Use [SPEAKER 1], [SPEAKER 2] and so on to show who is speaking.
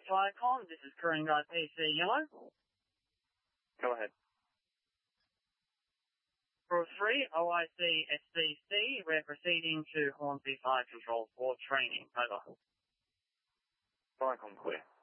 [SPEAKER 1] Viacom, this is Coringa PC Yellow.
[SPEAKER 2] Go ahead.
[SPEAKER 1] For 3, OIC SCC, we're proceeding to Hornsby Fire Control for training. Over.
[SPEAKER 2] Viacom clear.